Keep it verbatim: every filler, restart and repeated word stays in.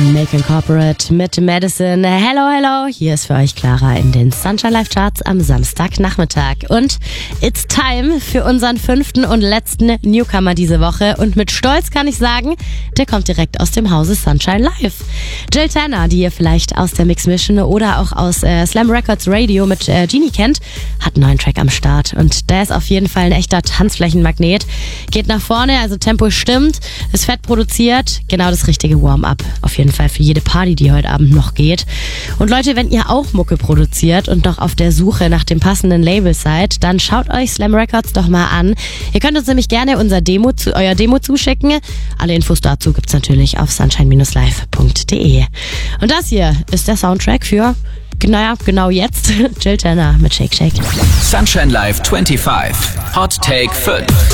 Making Corporate mit Madison. Hello, hello. Hier ist für euch Clara in den Sunshine Live Charts am Samstagnachmittag. Und it's time für unseren fünften und letzten Newcomer diese Woche. Und mit Stolz kann ich sagen, der kommt direkt aus dem Hause Sunshine Live. Jill Tanner, die ihr vielleicht aus der Mix Mission oder auch aus äh, Slam Records Radio mit äh, Genie kennt, hat einen neuen Track am Start. Und der ist auf jeden Fall ein echter Tanzflächenmagnet. Geht nach vorne, also Tempo stimmt, ist fett produziert, genau das richtige Warm-up. Auf jeden Fall für jede Party, die heute Abend noch geht. Und Leute, wenn ihr auch Mucke produziert und noch auf der Suche nach dem passenden Label seid, dann schaut euch Slam Records doch mal an. Ihr könnt uns nämlich gerne unser Demo zu, euer Demo zuschicken. Alle Infos dazu gibt's natürlich auf sunshine live punkt de. Und das hier ist der Soundtrack für, naja, genau jetzt, Jill Tanner mit Shake Shake. Sunshine Live fünfundzwanzig. Hot Take fünf.